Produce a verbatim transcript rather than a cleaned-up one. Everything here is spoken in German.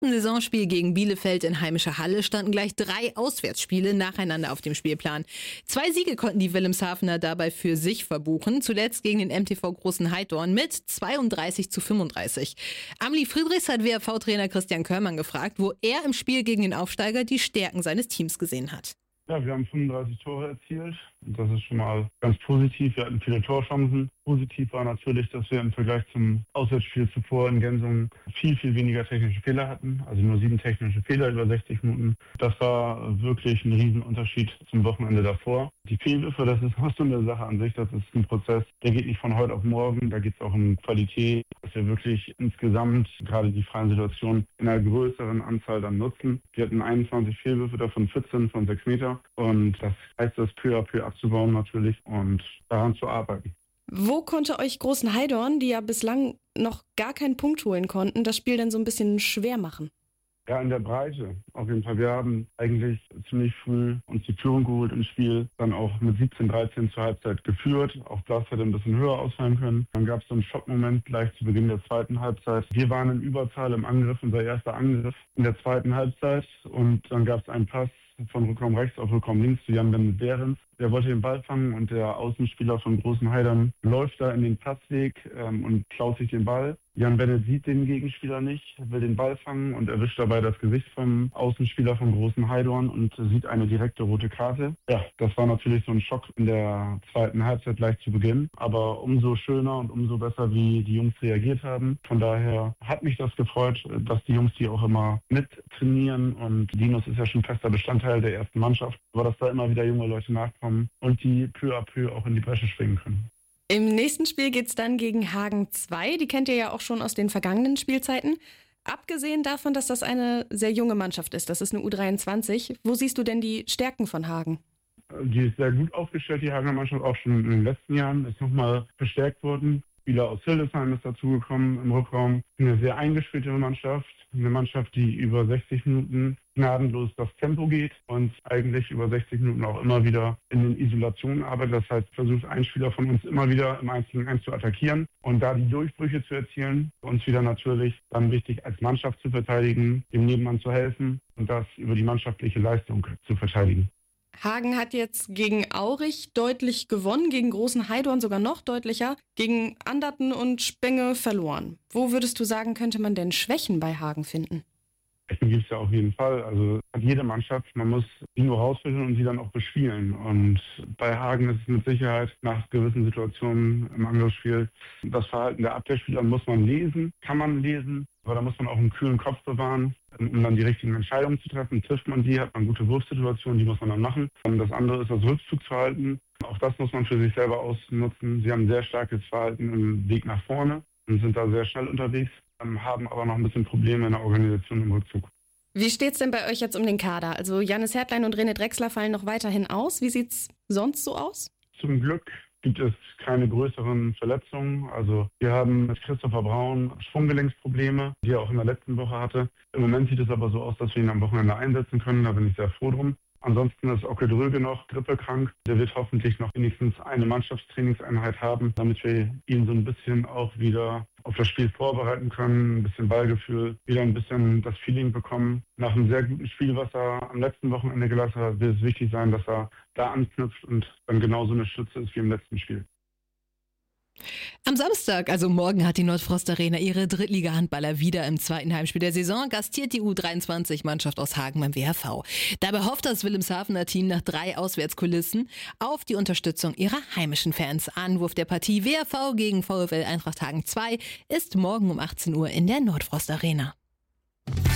Im Saisonspiel gegen Bielefeld in heimischer Halle standen gleich drei Auswärtsspiele nacheinander auf dem Spielplan. Zwei Siege konnten die Wilhelmshavener dabei für sich verbuchen, zuletzt gegen den M T V Großen Heidorn mit zweiunddreißig zu fünfunddreißig. Amelie Friedrichs hat W H V-Trainer Christian Körmann gefragt, wo er im Spiel gegen den Aufsteiger die Stärken seines Teams gesehen hat. Ja, wir haben fünfunddreißig Tore erzielt. Das ist schon mal ganz positiv. Wir hatten viele Torchancen. Positiv war natürlich, dass wir im Vergleich zum Auswärtsspiel zuvor in Gensungen viel, viel weniger technische Fehler hatten. Also nur sieben technische Fehler über sechzig Minuten. Das war wirklich ein Riesenunterschied zum Wochenende davor. Die Fehlwürfe, das ist auch so eine Sache an sich. Das ist ein Prozess, der geht nicht von heute auf morgen. Da geht es auch um Qualität, dass wir wirklich insgesamt gerade die freien Situationen in einer größeren Anzahl dann nutzen. Wir hatten einundzwanzig Fehlwürfe, davon vierzehn von sechs Meter. Und das heißt, das peu à peu abzubauen natürlich und daran zu arbeiten. Wo konnte euch Großen Heidorn, die ja bislang noch gar keinen Punkt holen konnten, das Spiel denn so ein bisschen schwer machen? Ja, in der Breite auf jeden Fall. Wir haben eigentlich ziemlich früh uns die Führung geholt im Spiel, dann auch mit siebzehn dreizehn zur Halbzeit geführt. Auch das hätte ein bisschen höher ausfallen können. Dann gab es so einen Schockmoment gleich zu Beginn der zweiten Halbzeit. Wir waren in Überzahl im Angriff, unser erster Angriff in der zweiten Halbzeit. Und dann gab es einen Pass von Rückraum rechts auf Rückraum links zu Jan Bennett Behrens. Der wollte den Ball fangen und der Außenspieler von Großen Heidorn läuft da in den Passweg ähm, und klaut sich den Ball. Jan Bennett sieht den Gegenspieler nicht, will den Ball fangen und erwischt dabei das Gesicht vom Außenspieler von Großen Heidorn und sieht eine direkte rote Karte. Ja, das war natürlich so ein Schock in der zweiten Halbzeit gleich zu Beginn, aber umso schöner und umso besser, wie die Jungs reagiert haben. Von daher hat mich das gefreut, dass die Jungs die auch immer mit trainieren und Linus ist ja schon fester Bestandteil der ersten Mannschaft, aber dass da immer wieder junge Leute nachkommen und die peu à peu auch in die Bresche springen können. Im nächsten Spiel geht's dann gegen Hagen zwei. Die kennt ihr ja auch schon aus den vergangenen Spielzeiten. Abgesehen davon, dass das eine sehr junge Mannschaft ist, das ist eine U dreiundzwanzig. Wo siehst du denn die Stärken von Hagen? Die ist sehr gut aufgestellt, die Hagener Mannschaft, auch schon in den letzten Jahren ist nochmal verstärkt worden. Spieler aus Hildesheim ist dazugekommen im Rückraum. Eine sehr eingespielte Mannschaft, eine Mannschaft, die über sechzig Minuten gnadenlos das Tempo geht und eigentlich über sechzig Minuten auch immer wieder in den Isolationen arbeitet. Das heißt, versucht ein Spieler von uns immer wieder im eins gegen eins zu attackieren und da die Durchbrüche zu erzielen. Uns wieder natürlich dann wichtig, als Mannschaft zu verteidigen, dem Nebenmann zu helfen und das über die mannschaftliche Leistung zu verteidigen. Hagen hat jetzt gegen Aurich deutlich gewonnen, gegen Großen Heidorn sogar noch deutlicher, gegen Anderten und Spenge verloren. Wo würdest du sagen, könnte man denn Schwächen bei Hagen finden? Schwächen gibt es ja auf jeden Fall. Also hat jede Mannschaft, man muss sie nur rausfinden und sie dann auch bespielen. Und bei Hagen ist es mit Sicherheit nach gewissen Situationen im Angriffsspiel das Verhalten der Abwehrspieler muss man lesen, kann man lesen. Aber da muss man auch einen kühlen Kopf bewahren, um dann die richtigen Entscheidungen zu treffen. Trifft man die, hat man gute Wurfsituationen, die muss man dann machen. Und das andere ist das Rückzugsverhalten. Auch das muss man für sich selber ausnutzen. Sie haben ein sehr starkes Verhalten im Weg nach vorne und sind da sehr schnell unterwegs, haben aber noch ein bisschen Probleme in der Organisation im Rückzug. Wie steht's denn bei euch jetzt um den Kader? Also Jannis Hertlein und René Drechsler fallen noch weiterhin aus. Wie sieht's sonst so aus? Zum Glück gibt es keine größeren Verletzungen. Also wir haben mit Christopher Braun Sprunggelenksprobleme, die er auch in der letzten Woche hatte. Im Moment sieht es aber so aus, dass wir ihn am Wochenende einsetzen können. Da bin ich sehr froh drum. Ansonsten ist Ocke Dröge noch grippekrank. Der wird hoffentlich noch wenigstens eine Mannschaftstrainingseinheit haben, damit wir ihn so ein bisschen auch wieder auf das Spiel vorbereiten können, ein bisschen Ballgefühl, wieder ein bisschen das Feeling bekommen. Nach einem sehr guten Spiel, was er am letzten Wochenende gelassen hat, wird es wichtig sein, dass er da anknüpft und dann genauso eine Stütze ist wie im letzten Spiel. Am Samstag, also morgen, hat die Nordfrost Arena ihre Drittliga-Handballer wieder im zweiten Heimspiel der Saison. Gastiert die U dreiundzwanzig-Mannschaft aus Hagen beim W H V. Dabei hofft das Wilhelmshavener Team nach drei Auswärtskulissen auf die Unterstützung ihrer heimischen Fans. Anwurf der Partie W H V gegen VfL Eintracht Hagen zwei ist morgen um achtzehn Uhr in der Nordfrost Arena.